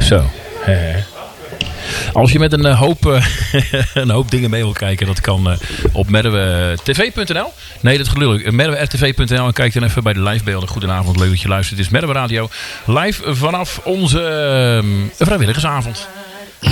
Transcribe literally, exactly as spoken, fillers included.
Zo. Als je met een hoop, een hoop dingen mee wil kijken, dat kan op merwe t v punt n l. Nee, dat gelul ik. merwe r t v punt n l en kijk dan even bij de livebeelden. Goedenavond, leuk dat je luistert. Het is Merwe Radio live vanaf onze uh, vrijwilligersavond.